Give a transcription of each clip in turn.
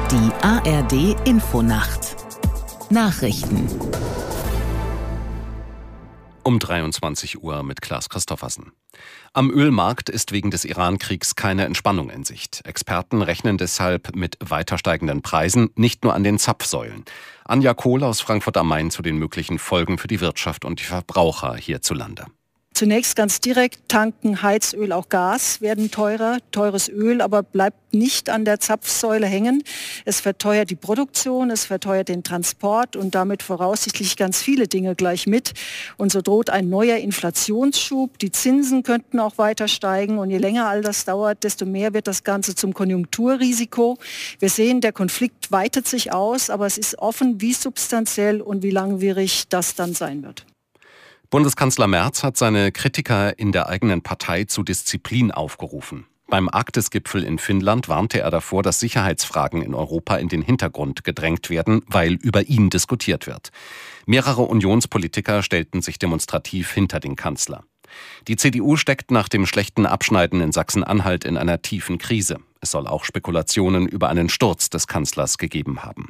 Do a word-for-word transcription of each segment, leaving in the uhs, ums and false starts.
Die A R D Infonacht Nachrichten um dreiundzwanzig Uhr mit Klaas Christoffersen. Am Ölmarkt ist wegen des Iran-Kriegs keine Entspannung in Sicht. Experten rechnen deshalb mit weiter steigenden Preisen, nicht nur an den Zapfsäulen. Anja Kohl aus Frankfurt am Main zu den möglichen Folgen für die Wirtschaft und die Verbraucher hierzulande. Zunächst ganz direkt, tanken, Heizöl, auch Gas werden teurer. Teures Öl aber bleibt nicht an der Zapfsäule hängen. Es verteuert die Produktion, es verteuert den Transport und damit voraussichtlich ganz viele Dinge gleich mit. Und so droht ein neuer Inflationsschub. Die Zinsen könnten auch weiter steigen. Und je länger all das dauert, desto mehr wird das Ganze zum Konjunkturrisiko. Wir sehen, der Konflikt weitet sich aus, aber es ist offen, wie substanziell und wie langwierig das dann sein wird. Bundeskanzler Merz hat seine Kritiker in der eigenen Partei zu Disziplin aufgerufen. Beim Arktis-Gipfel in Finnland warnte er davor, dass Sicherheitsfragen in Europa in den Hintergrund gedrängt werden, weil über ihn diskutiert wird. Mehrere Unionspolitiker stellten sich demonstrativ hinter den Kanzler. Die C D U steckt nach dem schlechten Abschneiden in Sachsen-Anhalt in einer tiefen Krise. Es soll auch Spekulationen über einen Sturz des Kanzlers gegeben haben.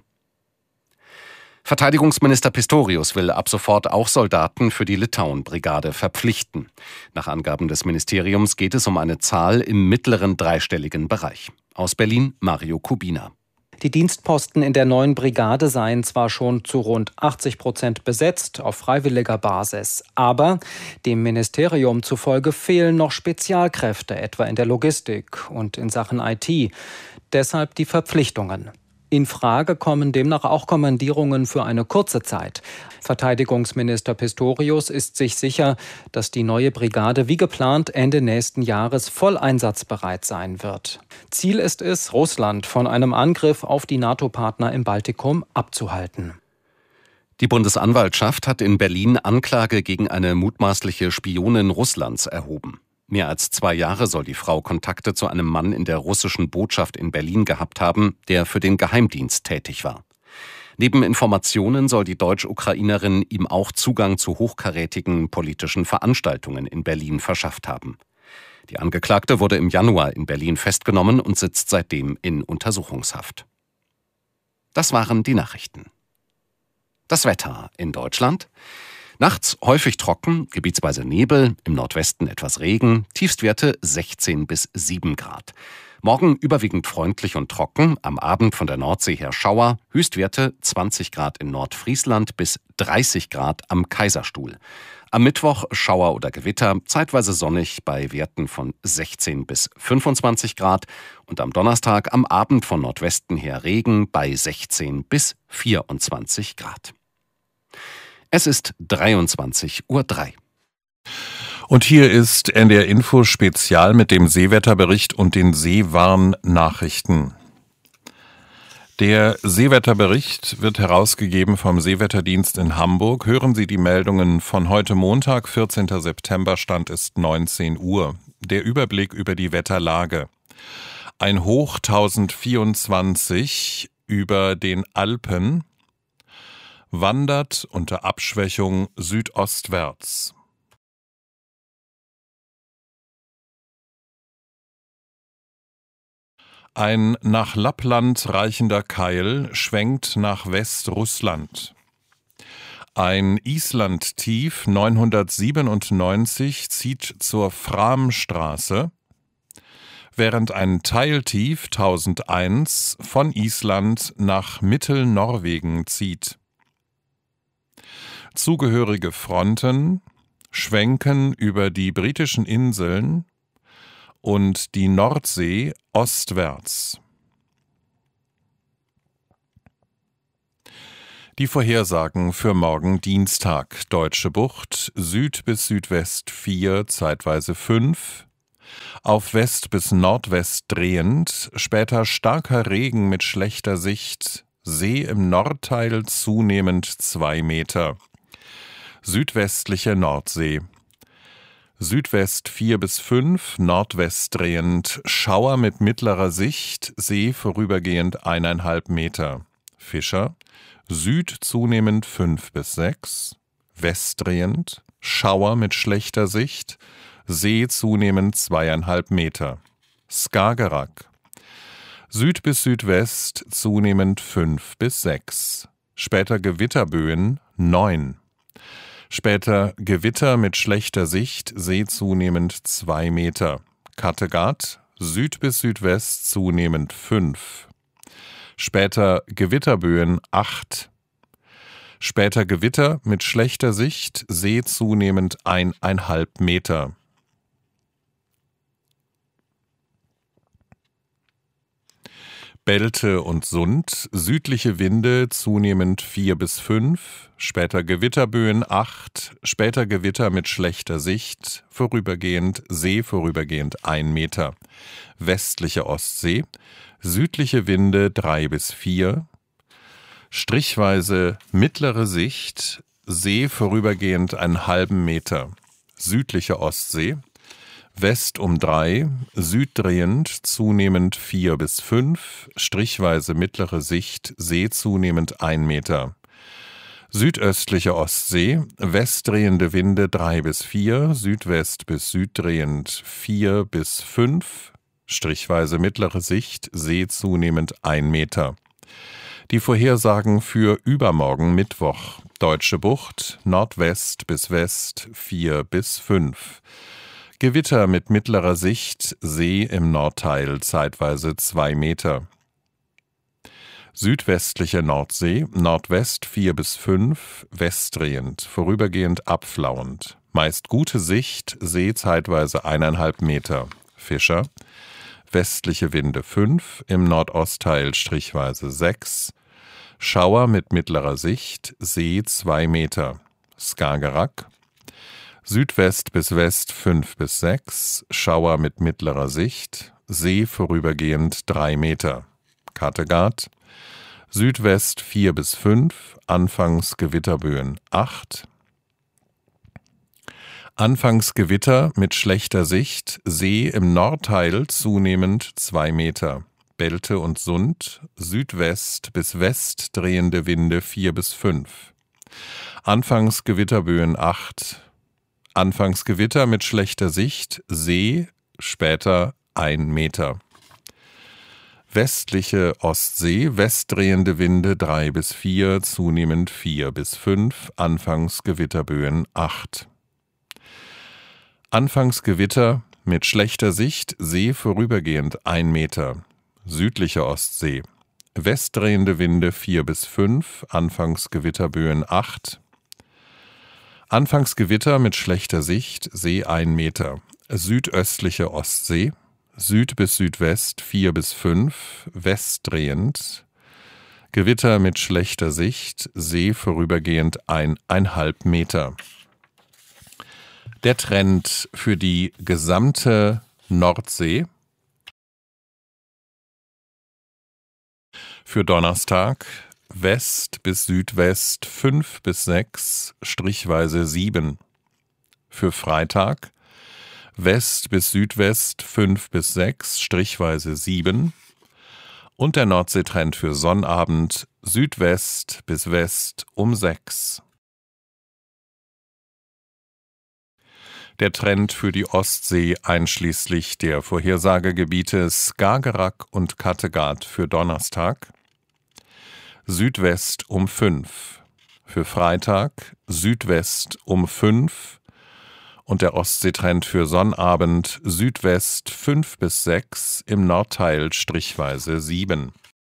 Verteidigungsminister Pistorius will ab sofort auch Soldaten für die Litauen-Brigade verpflichten. Nach Angaben des Ministeriums geht es um eine Zahl im mittleren dreistelligen Bereich. Aus Berlin Mario Kubina. Die Dienstposten in der neuen Brigade seien zwar schon zu rund achtzig Prozent besetzt auf freiwilliger Basis, aber dem Ministerium zufolge fehlen noch Spezialkräfte, etwa in der Logistik und in Sachen I T. Deshalb die Verpflichtungen. In Frage kommen demnach auch Kommandierungen für eine kurze Zeit. Verteidigungsminister Pistorius ist sich sicher, dass die neue Brigade wie geplant Ende nächsten Jahres voll einsatzbereit sein wird. Ziel ist es, Russland von einem Angriff auf die NATO-Partner im Baltikum abzuhalten. Die Bundesanwaltschaft hat in Berlin Anklage gegen eine mutmaßliche Spionin Russlands erhoben. Mehr als zwei Jahre soll die Frau Kontakte zu einem Mann in der russischen Botschaft in Berlin gehabt haben, der für den Geheimdienst tätig war. Neben Informationen soll die Deutsch-Ukrainerin ihm auch Zugang zu hochkarätigen politischen Veranstaltungen in Berlin verschafft haben. Die Angeklagte wurde im Januar in Berlin festgenommen und sitzt seitdem in Untersuchungshaft. Das waren die Nachrichten. Das Wetter in Deutschland. Nachts häufig trocken, gebietsweise Nebel, im Nordwesten etwas Regen, Tiefstwerte sechzehn bis sieben Grad. Morgen überwiegend freundlich und trocken, am Abend von der Nordsee her Schauer, Höchstwerte zwanzig Grad in Nordfriesland bis dreißig Grad am Kaiserstuhl. Am Mittwoch Schauer oder Gewitter, zeitweise sonnig bei Werten von sechzehn bis fünfundzwanzig Grad und am Donnerstag am Abend von Nordwesten her Regen bei sechzehn bis vierundzwanzig Grad. Es ist dreiundzwanzig Uhr drei. Und hier ist N D R Info Spezial mit dem Seewetterbericht und den Seewarn-Nachrichten. Der Seewetterbericht wird herausgegeben vom Seewetterdienst in Hamburg. Hören Sie die Meldungen von heute Montag, vierzehnten September, Stand ist neunzehn Uhr. Der Überblick über die Wetterlage. Ein Hoch tausendvierundzwanzig über den Alpen wandert unter Abschwächung südostwärts. Ein nach Lappland reichender Keil schwenkt nach Westrussland. Ein Island-Tief neunhundertsiebenundneunzig zieht zur Framstraße, während ein Teiltief tausendeins von Island nach Mittelnorwegen zieht. Zugehörige Fronten schwenken über die britischen Inseln und die Nordsee ostwärts. Die Vorhersagen für morgen Dienstag: Deutsche Bucht, Süd bis Südwest vier, zeitweise fünf, auf West bis Nordwest drehend, später starker Regen mit schlechter Sicht, See im Nordteil zunehmend zwei Meter. Südwestliche Nordsee. Südwest vier bis fünf, Nordwest drehend, Schauer mit mittlerer Sicht, See vorübergehend eineinhalb Meter. Fischer. Süd zunehmend fünf bis sechs, westdrehend, Schauer mit schlechter Sicht, See zunehmend zweieinhalb Meter. Skagerrak. Süd bis Südwest zunehmend fünf bis sechs. Später Gewitterböen neun. Später Gewitter mit schlechter Sicht, See zunehmend zwei Meter. Kattegat, Süd bis Südwest zunehmend fünf. Später Gewitterböen acht. Später Gewitter mit schlechter Sicht, See zunehmend eineinhalb Meter. Belte und Sund, südliche Winde zunehmend vier bis fünf, später Gewitterböen acht, später Gewitter mit schlechter Sicht, vorübergehend See vorübergehend ein Meter. Westliche Ostsee, südliche Winde drei bis vier, strichweise mittlere Sicht, See vorübergehend einen halben Meter. Südliche Ostsee, West um drei, süddrehend zunehmend vier bis fünf, strichweise mittlere Sicht, See zunehmend ein Meter. Südöstliche Ostsee, westdrehende Winde drei bis vier, Südwest bis süddrehend vier bis fünf, strichweise mittlere Sicht, See zunehmend ein Meter. Die Vorhersagen für übermorgen Mittwoch. Deutsche Bucht, Nordwest bis West vier bis fünf. Gewitter mit mittlerer Sicht, See im Nordteil zeitweise zwei Meter. Südwestliche Nordsee, Nordwest vier bis fünf, westdrehend, vorübergehend abflauend. Meist gute Sicht, See zeitweise eineinhalb Meter. Fischer, westliche Winde fünf, im Nordostteil strichweise sechs. Schauer mit mittlerer Sicht, See zwei Meter. Skagerrak, Südwest bis West fünf bis sechs, Schauer mit mittlerer Sicht, See vorübergehend drei Meter. Kattegat, Südwest vier bis fünf, anfangs Gewitterböen acht. Anfangs Gewitter mit schlechter Sicht, See im Nordteil zunehmend zwei Meter. Belte und Sund, Südwest bis West drehende Winde vier bis fünf. Anfangs Gewitterböen acht. Anfangs Gewitter mit schlechter Sicht, See, später ein Meter. Westliche Ostsee, westdrehende Winde drei bis vier, zunehmend vier bis fünf, anfangs Gewitterböen acht. Anfangs Gewitter mit schlechter Sicht, See vorübergehend ein Meter. Südliche Ostsee, westdrehende Winde vier bis fünf, anfangs Gewitterböen acht. Anfangs Gewitter mit schlechter Sicht, See ein Meter. Südöstliche Ostsee, Süd bis Südwest vier bis fünf, westdrehend. Gewitter mit schlechter Sicht, See vorübergehend eineinhalb Meter. Der Trend für die gesamte Nordsee für Donnerstag: West bis Südwest fünf bis sechs, strichweise sieben. Für Freitag West bis Südwest fünf bis sechs, strichweise sieben. Und der Nordseetrend für Sonnabend Südwest bis West um sechs. Der Trend für die Ostsee einschließlich der Vorhersagegebiete Skagerrak und Kattegat für Donnerstag: Südwest um fünf. Für Freitag Südwest um fünf. Und der Ostseetrend für Sonnabend Südwest fünf bis sechs, im Nordteil strichweise sieben.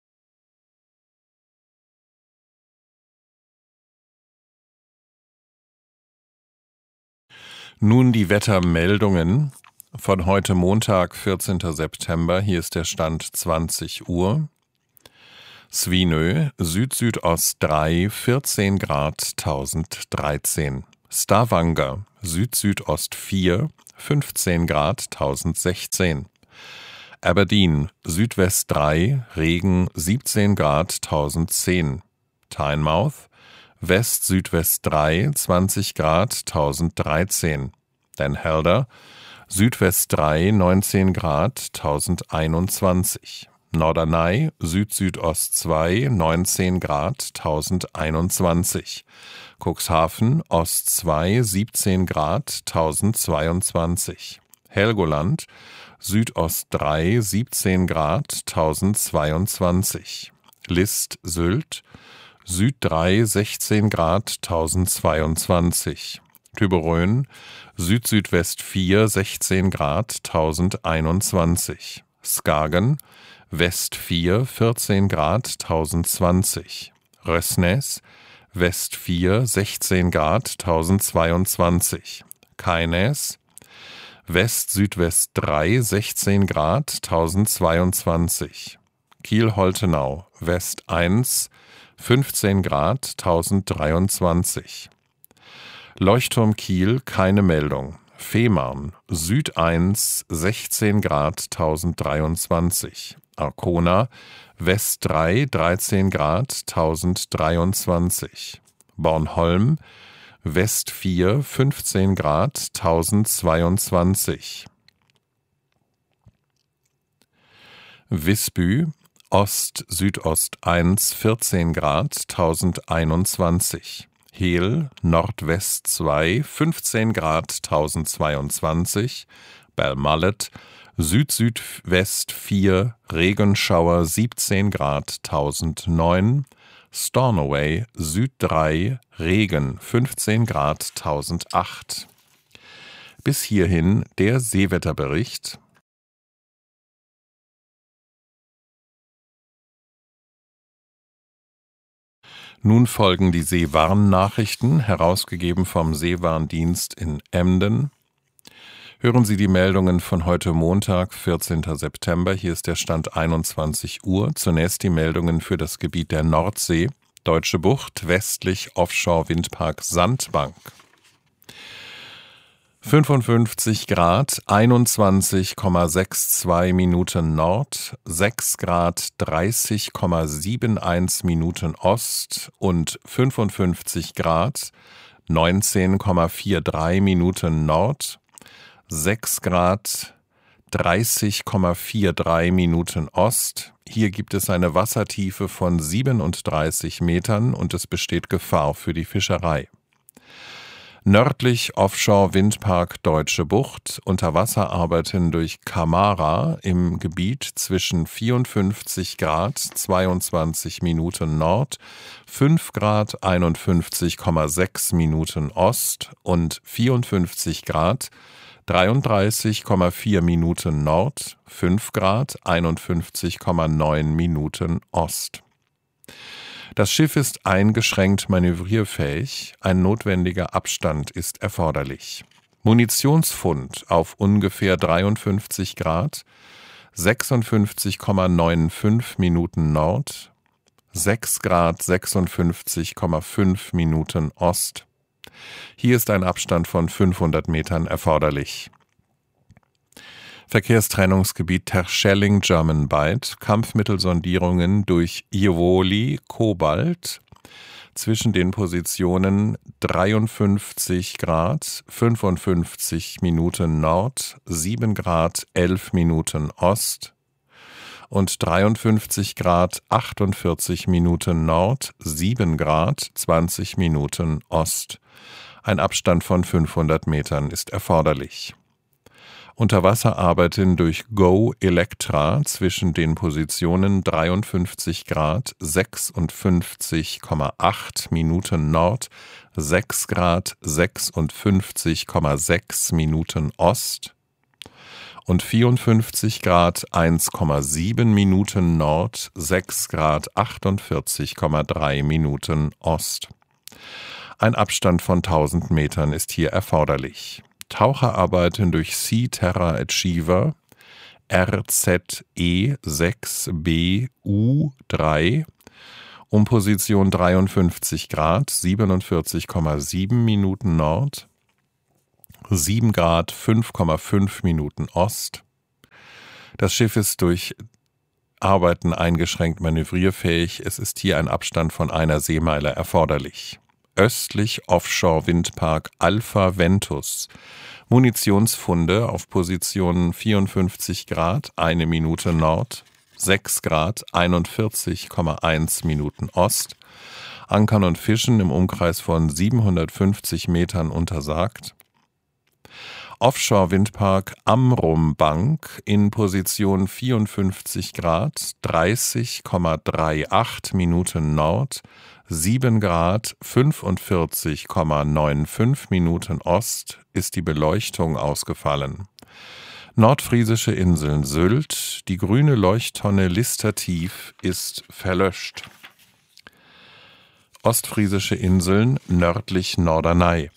Nun die Wettermeldungen von heute Montag, vierzehnten September. Hier ist der Stand zwanzig Uhr. Svinö, Süd-Südost drei, vierzehn Grad, tausenddreizehn. Stavanger, Süd-Südost vier, fünfzehn Grad, tausendsechzehn. Aberdeen, Südwest drei, Regen, siebzehn Grad, tausendzehn. Tynemouth, West-Südwest drei, zwanzig Grad, tausenddreizehn. Den Helder, Südwest drei, neunzehn Grad, tausendeinundzwanzig. Norderney, Süd-Südost zwei, neunzehn Grad, tausendeinundzwanzig. Cuxhaven, Ost zwei, siebzehn Grad, tausendzweiundzwanzig. Helgoland, Südost drei, siebzehn Grad, tausendzweiundzwanzig. List Sylt, Süd drei, sechzehn Grad, tausendzweiundzwanzig. Tüberön, Süd-Südwest vier, sechzehn Grad, tausendeinundzwanzig. Skagen, West vier, vierzehn Grad, tausendzwanzig. Rössnäs, West vier, sechzehn Grad, tausendzweiundzwanzig. Kainäs, West-Südwest drei, sechzehn Grad, tausendzweiundzwanzig. Kiel-Holtenau, West eins, fünfzehn Grad, tausenddreiundzwanzig. Leuchtturm Kiel, keine Meldung. Fehmarn, Süd eins, sechzehn Grad, tausenddreiundzwanzig. Arkona, West drei, dreizehn Grad, tausenddreiundzwanzig. Bornholm, West vier, fünfzehn Grad, tausendzweiundzwanzig. Visby, Ost-Südost eins, vierzehn Grad, tausendeinundzwanzig. Hehl, Nordwest zwei, fünfzehn Grad, tausendzweiundzwanzig. Belmallet, Süd-Südwest vier, Regenschauer, siebzehn Grad, tausendneun. Stornoway, Süd drei, Regen, fünfzehn Grad, tausendacht. Bis hierhin der Seewetterbericht. Nun folgen die Seewarnnachrichten, herausgegeben vom Seewarndienst in Emden. Hören Sie die Meldungen von heute Montag, vierzehnten September. Hier ist der Stand einundzwanzig Uhr. Zunächst die Meldungen für das Gebiet der Nordsee. Deutsche Bucht, westlich Offshore-Windpark Sandbank. fünfundfünfzig Grad, einundzwanzig Komma zweiundsechzig Minuten Nord, sechs Grad, dreißig Komma einundsiebzig Minuten Ost und fünfundfünfzig Grad, neunzehn Komma dreiundvierzig Minuten Nord, sechs Grad, dreißig Komma dreiundvierzig Minuten Ost. Hier gibt es eine Wassertiefe von siebenunddreißig Metern und es besteht Gefahr für die Fischerei. Nördlich Offshore-Windpark Deutsche Bucht, Unterwasserarbeiten durch Kamara im Gebiet zwischen vierundfünfzig Grad, zweiundzwanzig Minuten Nord, fünf Grad, einundfünfzig Komma sechs Minuten Ost und vierundfünfzig Grad, dreiunddreißig Komma vier Minuten Nord, fünf Grad, einundfünfzig Komma neun Minuten Ost. Das Schiff ist eingeschränkt manövrierfähig, ein notwendiger Abstand ist erforderlich. Munitionsfund auf ungefähr dreiundfünfzig Grad, sechsundfünfzig Komma fünfundneunzig Minuten Nord, sechs Grad, sechsundfünfzig Komma fünf Minuten Ost. Hier ist ein Abstand von fünfhundert Metern erforderlich. Verkehrstrennungsgebiet Terschelling, German Bight, Kampfmittelsondierungen durch Iwoli, Kobalt, zwischen den Positionen dreiundfünfzig Grad, fünfundfünfzig Minuten Nord, sieben Grad, elf Minuten Ost und dreiundfünfzig Grad, achtundvierzig Minuten Nord, sieben Grad, zwanzig Minuten Ost. Ein Abstand von fünfhundert Metern ist erforderlich. Unterwasserarbeiten durch Go Electra zwischen den Positionen dreiundfünfzig Grad, sechsundfünfzig Komma acht Minuten Nord, sechs Grad, sechsundfünfzig Komma sechs Minuten Ost und vierundfünfzig Grad, eins Komma sieben Minuten Nord, sechs Grad, achtundvierzig Komma drei Minuten Ost. Ein Abstand von tausend Metern ist hier erforderlich. Taucherarbeiten durch Sea Terra Achiever R Z E sechs B U drei um Position dreiundfünfzig Grad, siebenundvierzig Komma sieben Minuten Nord, sieben Grad, fünf Komma fünf Minuten Ost. Das Schiff ist durch Arbeiten eingeschränkt manövrierfähig. Es ist hier ein Abstand von einer Seemeile erforderlich. Östlich Offshore-Windpark Alpha Ventus. Munitionsfunde auf Positionen vierundfünfzig Grad, eine Minute Nord, sechs Grad, einundvierzig Komma eins Minuten Ost. Ankern und Fischen im Umkreis von siebenhundertfünfzig Metern untersagt. Offshore-Windpark Amrum Bank in Position vierundfünfzig Grad, dreißig Komma achtunddreißig Minuten Nord, sieben Grad, fünfundvierzig Komma fünfundneunzig Minuten Ost ist die Beleuchtung ausgefallen. Nordfriesische Inseln Sylt, die grüne Leuchttonne Listertief ist verlöscht. Ostfriesische Inseln nördlich Norderney.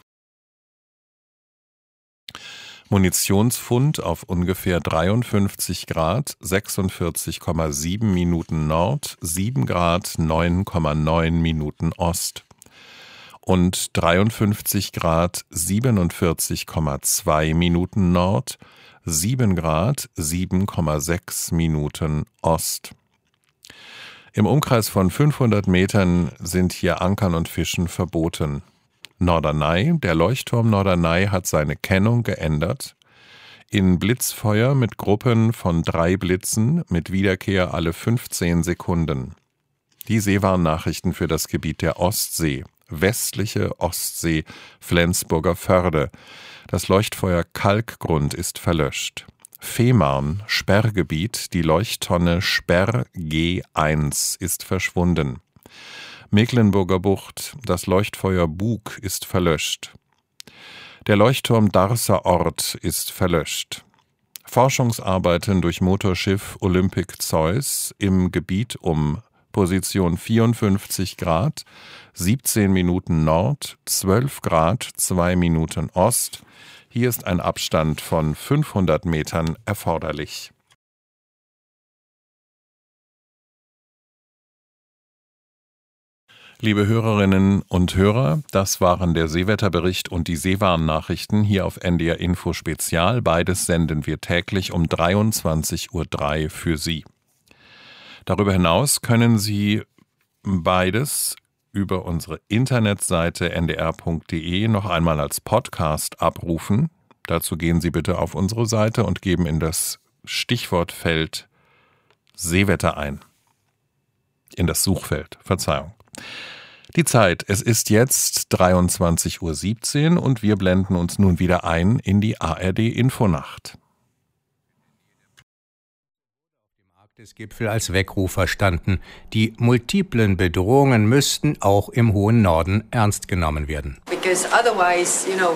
Munitionsfund auf ungefähr dreiundfünfzig Grad, sechsundvierzig Komma sieben Minuten Nord, sieben Grad, neun Komma neun Minuten Ost. Und dreiundfünfzig Grad, siebenundvierzig Komma zwei Minuten Nord, sieben Grad, sieben Komma sechs Minuten Ost. Im Umkreis von fünfhundert Metern sind hier Ankern und Fischen verboten. Norderney, der Leuchtturm Norderney hat seine Kennung geändert in Blitzfeuer mit Gruppen von drei Blitzen mit Wiederkehr alle fünfzehn Sekunden. Die Seewarnnachrichten für das Gebiet der Ostsee, westliche Ostsee, Flensburger Förde. Das Leuchtfeuer Kalkgrund ist verlöscht. Fehmarn, Sperrgebiet, die Leuchttonne Sperr G eins ist verschwunden. Mecklenburger Bucht, das Leuchtfeuer Bug ist verlöscht. Der Leuchtturm Darßer Ort ist verlöscht. Forschungsarbeiten durch Motorschiff Olympic Zeus im Gebiet um Position vierundfünfzig Grad, siebzehn Minuten Nord, zwölf Grad, zwei Minuten Ost. Hier ist ein Abstand von fünfhundert Metern erforderlich. Liebe Hörerinnen und Hörer, das waren der Seewetterbericht und die Seewarnnachrichten hier auf N D R Info Spezial. Beides senden wir täglich um dreiundzwanzig Uhr drei für Sie. Darüber hinaus können Sie beides über unsere Internetseite n d r punkt d e noch einmal als Podcast abrufen. Dazu gehen Sie bitte auf unsere Seite und geben in das Stichwortfeld Seewetter ein. In das Suchfeld, Verzeihung. Die Zeit, es ist jetzt dreiundzwanzig Uhr siebzehn und wir blenden uns nun wieder ein in die A R D-Infonacht. Gipfel als Weckruf verstanden. Die multiplen Bedrohungen müssten auch im hohen Norden ernst genommen werden. You know,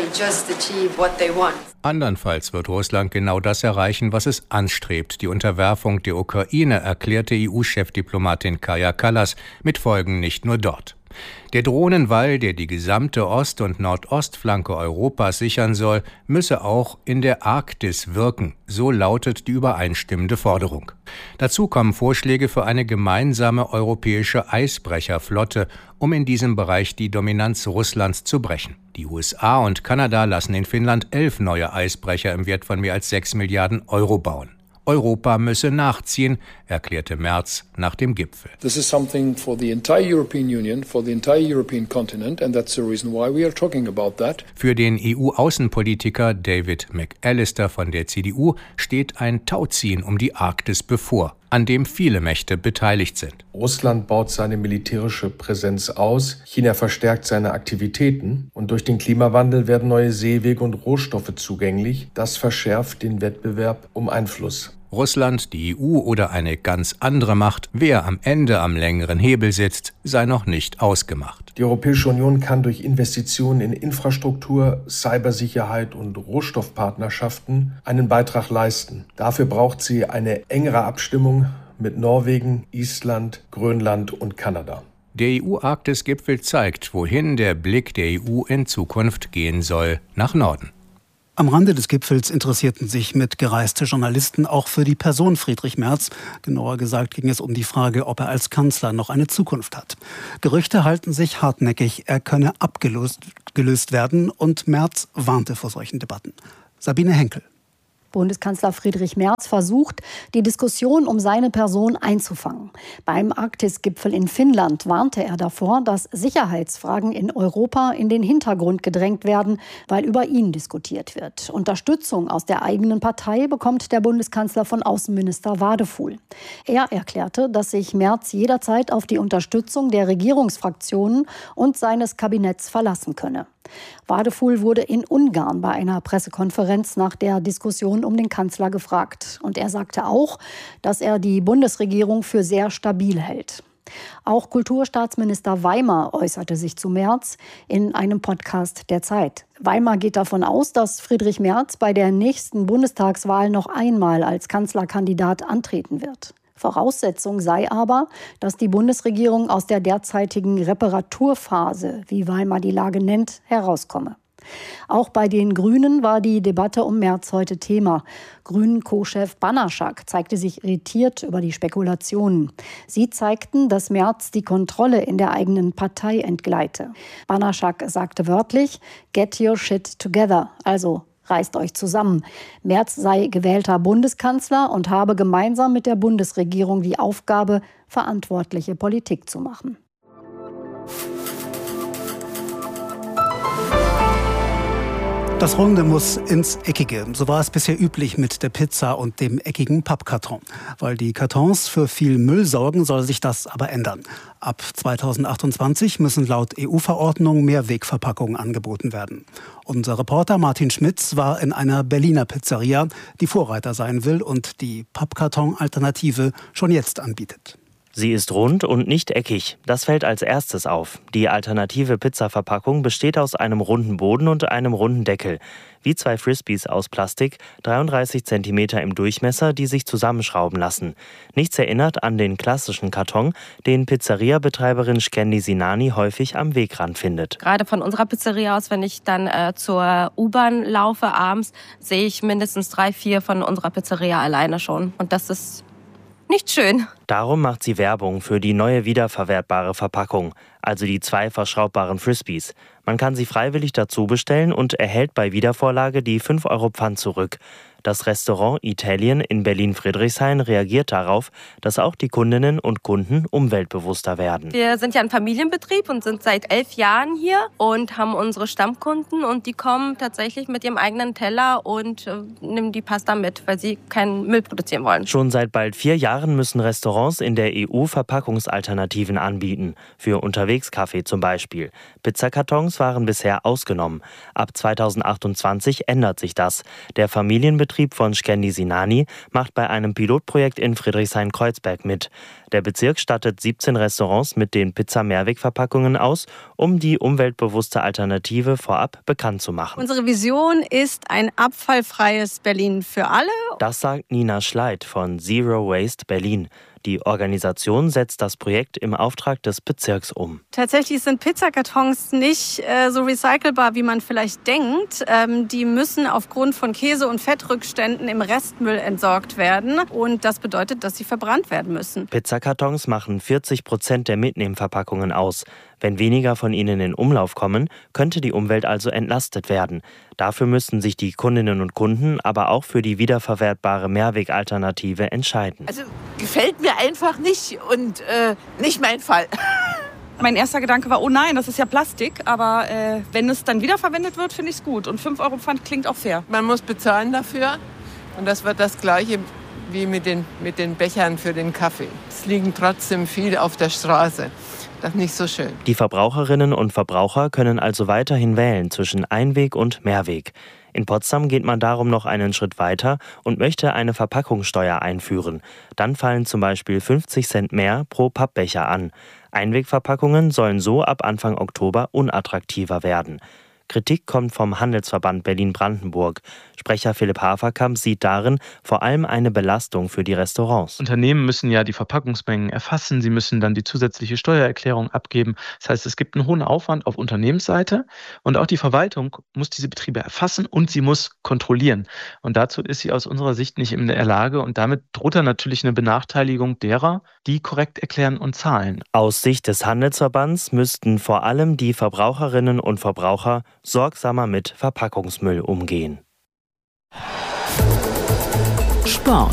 Andernfalls wird Russland genau das erreichen, was es anstrebt, die Unterwerfung der Ukraine, erklärte E U-Chefdiplomatin Kaja Kallas, mit Folgen nicht nur dort. Der Drohnenwall, der die gesamte Ost- und Nordostflanke Europas sichern soll, müsse auch in der Arktis wirken, so lautet die übereinstimmende Forderung. Dazu kommen Vorschläge für eine gemeinsame europäische Eisbrecherflotte, um in diesem Bereich die Dominanz Russlands zu brechen. Die U S A und Kanada lassen in Finnland elf neue Eisbrecher im Wert von mehr als sechs Milliarden Euro bauen. Europa müsse nachziehen, erklärte Merz nach dem Gipfel. This is something for the entire European Union, for the entire European continent, and that's the reason why we are talking about that. Für den E U-Außenpolitiker David McAllister von der C D U steht ein Tauziehen um die Arktis bevor, an dem viele Mächte beteiligt sind. Russland baut seine militärische Präsenz aus, China verstärkt seine Aktivitäten und durch den Klimawandel werden neue Seewege und Rohstoffe zugänglich. Das verschärft den Wettbewerb um Einfluss. Russland, die E U oder eine ganz andere Macht, wer am Ende am längeren Hebel sitzt, sei noch nicht ausgemacht. Die Europäische Union kann durch Investitionen in Infrastruktur, Cybersicherheit und Rohstoffpartnerschaften einen Beitrag leisten. Dafür braucht sie eine engere Abstimmung mit Norwegen, Island, Grönland und Kanada. Der E U-Arktis-Gipfel zeigt, wohin der Blick der E U in Zukunft gehen soll, nach Norden. Am Rande des Gipfels interessierten sich mitgereiste Journalisten auch für die Person Friedrich Merz. Genauer gesagt ging es um die Frage, ob er als Kanzler noch eine Zukunft hat. Gerüchte halten sich hartnäckig, er könne abgelöst gelöst werden und Merz warnte vor solchen Debatten. Sabine Henkel. Bundeskanzler Friedrich Merz versucht, die Diskussion um seine Person einzufangen. Beim Arktis-Gipfel in Finnland warnte er davor, dass Sicherheitsfragen in Europa in den Hintergrund gedrängt werden, weil über ihn diskutiert wird. Unterstützung aus der eigenen Partei bekommt der Bundeskanzler von Außenminister Wadefuhl. Er erklärte, dass sich Merz jederzeit auf die Unterstützung der Regierungsfraktionen und seines Kabinetts verlassen könne. Wadefuhl wurde in Ungarn bei einer Pressekonferenz nach der Diskussion um den Kanzler gefragt. Und er sagte auch, dass er die Bundesregierung für sehr stabil hält. Auch Kulturstaatsminister Weimer äußerte sich zu Merz in einem Podcast der Zeit. Weimer geht davon aus, dass Friedrich Merz bei der nächsten Bundestagswahl noch einmal als Kanzlerkandidat antreten wird. Voraussetzung sei aber, dass die Bundesregierung aus der derzeitigen Reparaturphase, wie Weimer die Lage nennt, herauskomme. Auch bei den Grünen war die Debatte um Merz heute Thema. Grünen-Co-Chef Banaschak zeigte sich irritiert über die Spekulationen. Sie zeigten, dass Merz die Kontrolle in der eigenen Partei entgleite. Banaschak sagte wörtlich, "Get your shit together", also reißt euch zusammen. Merz sei gewählter Bundeskanzler und habe gemeinsam mit der Bundesregierung die Aufgabe, verantwortliche Politik zu machen. Das Runde muss ins Eckige. So war es bisher üblich mit der Pizza und dem eckigen Pappkarton. Weil die Kartons für viel Müll sorgen, soll sich das aber ändern. Ab zweitausendachtundzwanzig müssen laut E U-Verordnung Mehrwegverpackungen angeboten werden. Unser Reporter Martin Schmitz war in einer Berliner Pizzeria, die Vorreiter sein will und die Pappkarton-Alternative schon jetzt anbietet. Sie ist rund und nicht eckig. Das fällt als erstes auf. Die alternative Pizzaverpackung besteht aus einem runden Boden und einem runden Deckel. Wie zwei Frisbees aus Plastik, dreiunddreißig Zentimeter im Durchmesser, die sich zusammenschrauben lassen. Nichts erinnert an den klassischen Karton, den Pizzeria-Betreiberin Shkendi Sinani häufig am Wegrand findet. Gerade von unserer Pizzeria aus, wenn ich dann äh, zur U-Bahn laufe abends, sehe ich mindestens drei, vier von unserer Pizzeria alleine schon. Und das ist nicht schön. Darum macht sie Werbung für die neue wiederverwertbare Verpackung, also die zwei verschraubbaren Frisbees. Man kann sie freiwillig dazu bestellen und erhält bei Wiedervorlage die fünf Euro Pfand zurück. Das Restaurant Italien in Berlin-Friedrichshain reagiert darauf, dass auch die Kundinnen und Kunden umweltbewusster werden. Wir sind ja ein Familienbetrieb und sind seit elf Jahren hier und haben unsere Stammkunden und die kommen tatsächlich mit ihrem eigenen Teller und äh, nehmen die Pasta mit, weil sie keinen Müll produzieren wollen. Schon seit bald vier Jahren müssen Restaurants in der E U Verpackungsalternativen anbieten, für Unterwegskaffee zum Beispiel. Pizzakartons waren bisher ausgenommen. Ab zweitausendachtundzwanzig ändert sich das. Der Familienbetrieb von Shkendi Sinani macht bei einem Pilotprojekt in Friedrichshain-Kreuzberg mit. Der Bezirk stattet siebzehn Restaurants mit den Pizza-Mehrwegverpackungen aus, um die umweltbewusste Alternative vorab bekannt zu machen. Unsere Vision ist ein abfallfreies Berlin für alle. Das sagt Nina Schleit von Zero Waste Berlin. Die Organisation setzt das Projekt im Auftrag des Bezirks um. Tatsächlich sind Pizzakartons nicht äh, so recycelbar, wie man vielleicht denkt. Ähm, die müssen aufgrund von Käse- und Fettrückständen im Restmüll entsorgt werden. Und das bedeutet, dass sie verbrannt werden müssen. Pizzakartons machen vierzig Prozent der Mitnehmverpackungen aus. Wenn weniger von ihnen in Umlauf kommen, könnte die Umwelt also entlastet werden. Dafür müssten sich die Kundinnen und Kunden aber auch für die wiederverwertbare Mehrwegalternative entscheiden. Also gefällt mir einfach nicht und äh, nicht mein Fall. Mein erster Gedanke war, oh nein, das ist ja Plastik. Aber äh, wenn es dann wiederverwendet wird, finde ich es gut. Und fünf Euro Pfand klingt auch fair. Man muss bezahlen dafür und das wird das Gleiche wie mit den, mit den Bechern für den Kaffee. Es liegen trotzdem viel auf der Straße. Das ist nicht so schön. Die Verbraucherinnen und Verbraucher können also weiterhin wählen zwischen Einweg und Mehrweg. In Potsdam geht man darum noch einen Schritt weiter und möchte eine Verpackungssteuer einführen. Dann fallen zum Beispiel fünfzig Cent mehr pro Pappbecher an. Einwegverpackungen sollen so ab Anfang Oktober unattraktiver werden. Kritik kommt vom Handelsverband Berlin-Brandenburg. Sprecher Philipp Haferkamp sieht darin vor allem eine Belastung für die Restaurants. Unternehmen müssen ja die Verpackungsmengen erfassen, sie müssen dann die zusätzliche Steuererklärung abgeben. Das heißt, es gibt einen hohen Aufwand auf Unternehmensseite und auch die Verwaltung muss diese Betriebe erfassen und sie muss kontrollieren. Und dazu ist sie aus unserer Sicht nicht in der Lage und damit droht dann natürlich eine Benachteiligung derer, die korrekt erklären und zahlen. Aus Sicht des Handelsverbands müssten vor allem die Verbraucherinnen und Verbraucher sorgsamer mit Verpackungsmüll umgehen. Sport.